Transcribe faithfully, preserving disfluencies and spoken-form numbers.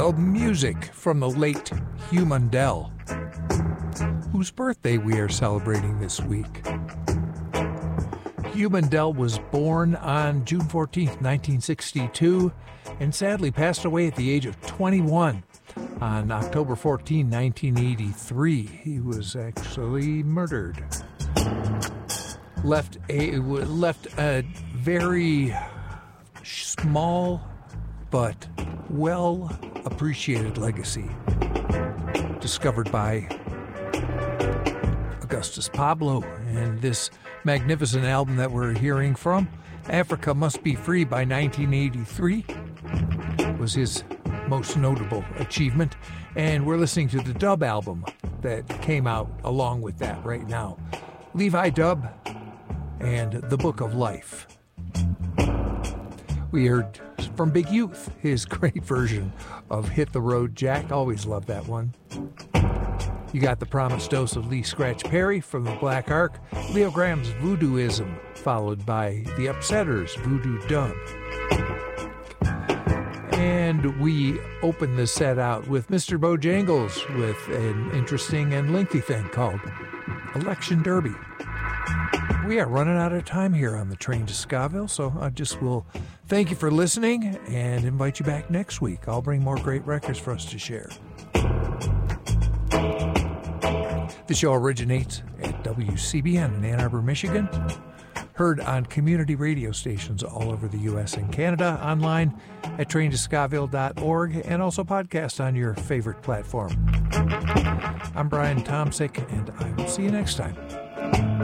The music from the late Hugh Mundell, whose birthday we are celebrating this week. Hugh Mundell was born on June fourteenth, nineteen sixty-two, and sadly passed away at the age of twenty-one on October fourteenth, nineteen eighty-three. He was actually murdered. Left a left a very small but well appreciated legacy, discovered by Augustus Pablo, and this magnificent album that we're hearing from, Africa Must Be Free by nineteen eighty-three, was his most notable achievement. And we're listening to the dub album that came out along with that right now, Levi Dub and The Book of Life. We heard from Big Youth, his great version of Hit the Road Jack. Always loved that one. You got the promised dose of Lee Scratch Perry from the Black Ark, Leo Graham's Voodooism, followed by the Upsetters' Voodoo Dub. And we open the set out with Mister Bojangles with an interesting and lengthy thing called Election Derby. We are running out of time here on the train to Scaville, so I just will thank you for listening and invite you back next week. I'll bring more great records for us to share. The show originates at W C B N in Ann Arbor, Michigan, heard on community radio stations all over the U S and Canada, online at train to scaville dot org, and also podcast on your favorite platform. I'm Brian Tomsick, and I will see you next time.